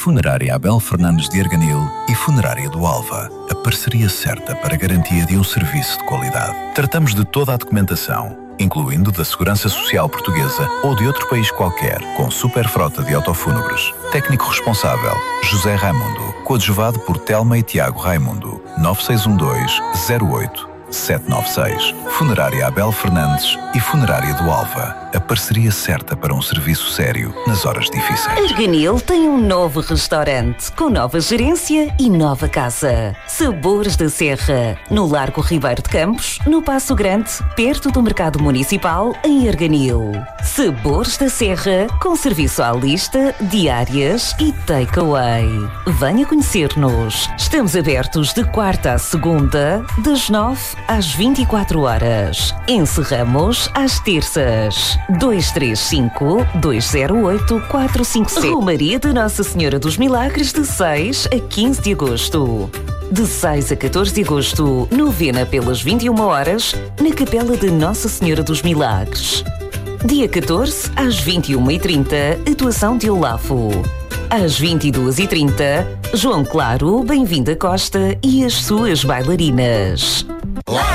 Funerária Abel Fernandes de Arganil e Funerária do Alva. A parceria certa para a garantia de um serviço de qualidade. Tratamos de toda a documentação, incluindo da Segurança Social Portuguesa ou de outro país qualquer, com super frota de autofúnebres. Técnico responsável, José Raimundo. Coadjuvado por Telma e Tiago Raimundo. 9612-08-796. Funerária Abel Fernandes e Funerária do Alva. A parceria certa para um serviço sério nas horas difíceis. Arganil tem um novo restaurante com nova gerência e nova casa. Sabores da Serra, no Largo Ribeiro de Campos, no Paço Grande, perto do Mercado Municipal, em Arganil. Sabores da Serra, com serviço à lista, diárias e takeaway. Venha conhecer-nos. Estamos abertos de quarta à segunda, das 9 às 24 horas. Encerramos às terças. 235-208-456. Romaria de Nossa Senhora dos Milagres, de 6 a 15 de agosto. De 6 a 14 de agosto, novena pelas 21 horas, na Capela de Nossa Senhora dos Milagres. Dia 14, às 21h30, atuação de Olafo. Às 22h30, João Claro, Bem-vinda Costa e as suas bailarinas.